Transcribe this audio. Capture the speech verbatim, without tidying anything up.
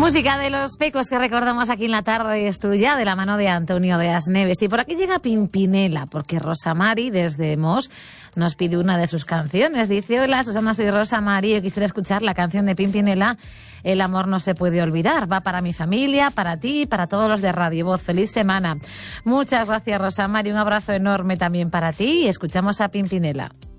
Música de Los Pecos que recordamos aquí en la tarde es tuya, de la mano de Antonio de Asneves. Y por aquí llega Pimpinela, porque Rosa Mari desde Mos nos pide una de sus canciones. Dice: hola, Susana, soy Rosa Mari, yo quisiera escuchar la canción de Pimpinela, El amor no se puede olvidar. Va para mi familia, para ti y para todos los de Radio Voz. Feliz semana. Muchas gracias, Rosa Mari, un abrazo enorme también para ti y escuchamos a Pimpinela.